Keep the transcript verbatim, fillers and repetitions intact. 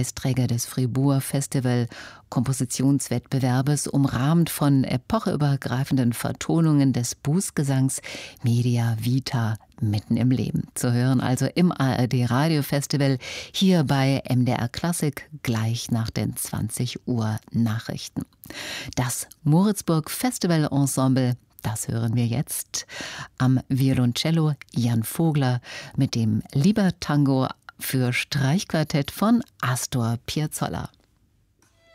Preisträger des Fribourg Festival Kompositionswettbewerbes, umrahmt von epocheübergreifenden Vertonungen des Bußgesangs Media Vita mitten im Leben. Zu hören also im A R D Radiofestival, hier bei M D R Klassik, gleich nach den zwanzig Uhr Nachrichten. Das Moritzburg Festival Ensemble, das hören wir jetzt. Am Violoncello Jan Vogler mit dem Libertango für Streichquartett von Astor Piazzolla.